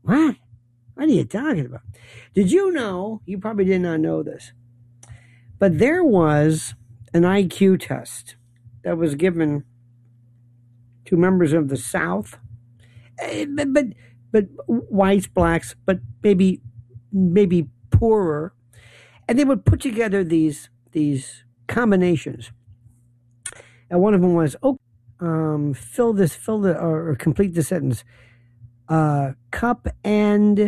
What? What are you talking about? Did you know, you probably did not know this, but there was an IQ test that was given to members of the South, but whites, blacks, but maybe poorer, and they would put together these combinations. And one of them was, complete the sentence. Cup and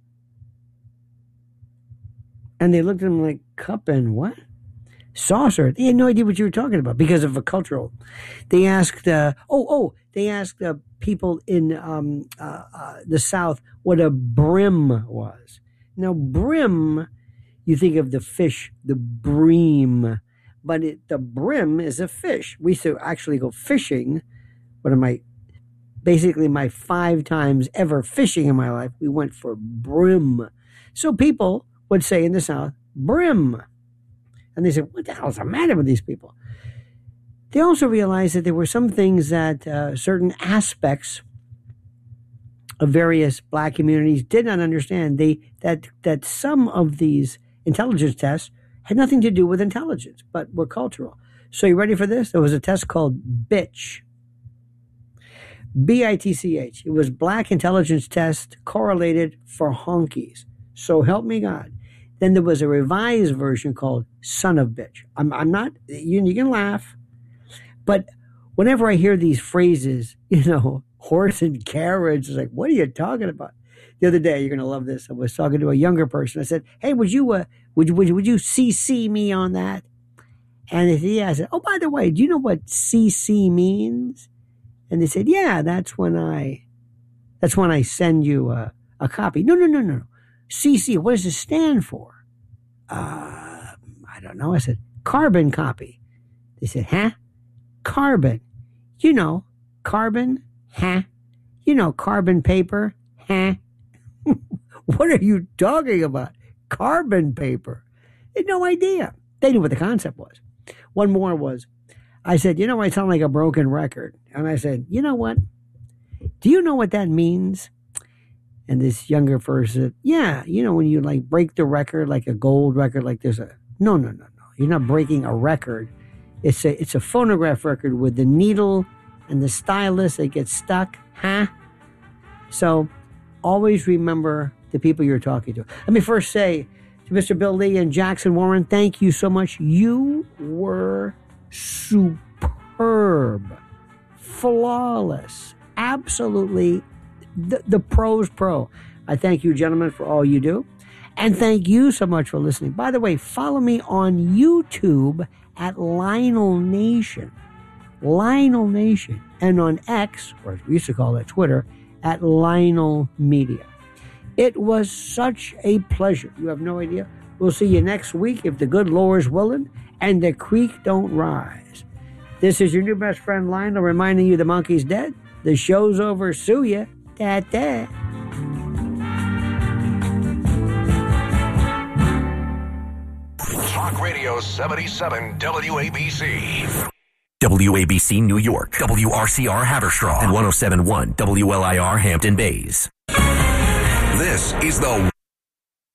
they looked at him like, cup and what? Saucer. They had no idea what you were talking about because of a cultural. They asked, they asked people in the South what a brim was. Now, brim, you think of the fish, the bream, but the brim is a fish. We used to actually go fishing. Basically my 5 times ever fishing in my life, we went for brim. So people would say in the South, brim. And they said, what the hell is the matter with these people? They also realized that there were some things that certain aspects of various black communities did not understand. That some of these intelligence tests had nothing to do with intelligence, but were cultural. So you ready for this? There was a test called BITCH. BITCH. It was Black Intelligence Test correlated for honkies. So help me God. Then there was a revised version called Son of Bitch. I'm not, you can laugh, but whenever I hear these phrases, horse and carriage, it's like, what are you talking about? The other day, you're going to love this. I was talking to a younger person. I said, hey, would you CC me on that? And they said, yeah. I said, oh, by the way, do you know what CC means? And they said, yeah, that's when I send you a copy. No. CC, what does it stand for? I don't know. I said, carbon copy. They said, huh? Carbon. Carbon, huh? Carbon paper, huh? What are you talking about? Carbon paper. They had no idea. They knew what the concept was. One more was, I said, I sound like a broken record. And I said, you know what? Do you know what that means? And this younger person said, yeah, when you break the record, like a gold record, like there's no. You're not breaking a record. It's a phonograph record with the needle and the stylus that gets stuck. Huh? So always remember the people you're talking to. Let me first say to Mr. Bill Lee and Jackson Warren, thank you so much. You were superb, flawless, absolutely the pro's pro. I thank you, gentlemen, for all you do. And thank you so much for listening. By the way, follow me on YouTube at Lionel Nation. Lionel Nation. And on X, or as we used to call it, Twitter, at Lionel Media. It was such a pleasure. You have no idea. We'll see you next week if the good Lord's willing and the creek don't rise. This is your new best friend, Lionel, reminding you the monkey's dead. The show's over. Sue ya. Da-da. Talk Radio 77 WABC. WABC New York, WRCR Haverstraw, and 107.1 WLIR Hampton Bays. This is the